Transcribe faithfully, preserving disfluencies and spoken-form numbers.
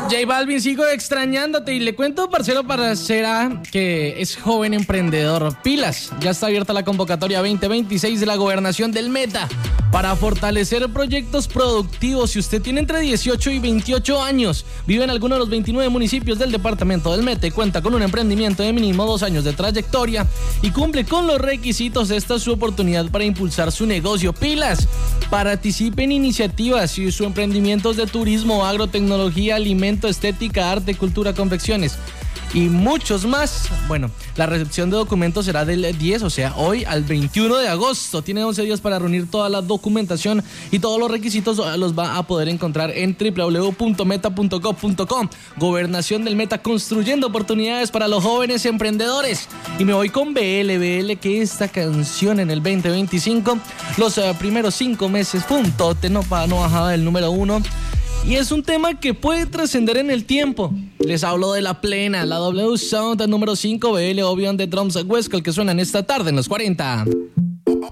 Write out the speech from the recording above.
J Balvin, sigo extrañándote y le cuento, parcero, parcera, que es joven emprendedor. Pilas, ya está abierta la convocatoria veinte veintiséis de la Gobernación del Meta para fortalecer proyectos productivos. Si usted tiene entre dieciocho y veintiocho años, vive en alguno de los veintinueve municipios del departamento del Meta y cuenta con un emprendimiento de mínimo dos años de trayectoria y cumple con los requisitos, esta es su oportunidad para impulsar su negocio. Pilas, participe en iniciativas y su emprendimiento es de turismo, agrotecnología, alimento, estética, arte, cultura, confecciones y muchos más. Bueno, la recepción de documentos será del diez, o sea, hoy al veintiuno de agosto. Tiene once días para reunir toda la documentación y todos los requisitos los va a poder encontrar en doble u doble u doble u punto meta punto gov punto com. Gobernación del Meta, construyendo oportunidades para los jóvenes emprendedores. Y me voy con B L, B L, que esta canción en el veinte veinticinco, los uh, primeros cinco meses, punto, te no, no bajaba del número uno. Y es un tema que puede trascender en el tiempo. Les hablo de La Plena, la W Sound número cinco, B L, Obion de Drums West, el que suena en esta tarde en los cuarenta.